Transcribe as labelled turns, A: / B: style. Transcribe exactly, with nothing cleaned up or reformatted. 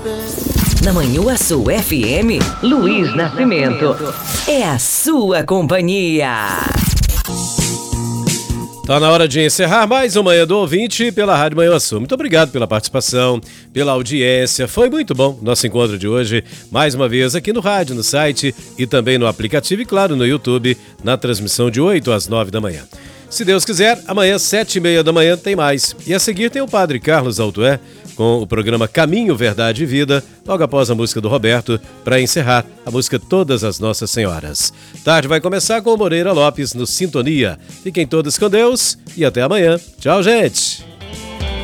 A: Na Manhuaçu F M, Luiz Nascimento. É a sua companhia.
B: Tá na hora de encerrar mais uma Manhã do Ouvinte pela Rádio Manhuaçu. Muito obrigado pela participação, pela audiência. Foi muito bom nosso encontro de hoje. Mais uma vez aqui no rádio, no site e também no aplicativo e, claro, no YouTube, na transmissão de oito às nove da manhã. Se Deus quiser, amanhã, sete e meia da manhã, tem mais. E a seguir tem o Padre Carlos Altué com o programa Caminho, Verdade e Vida, logo após a música do Roberto, para encerrar a música Todas as Nossas Senhoras. Tarde vai começar com o Moreira Lopes no Sintonia. Fiquem todos com Deus e até amanhã. Tchau, gente!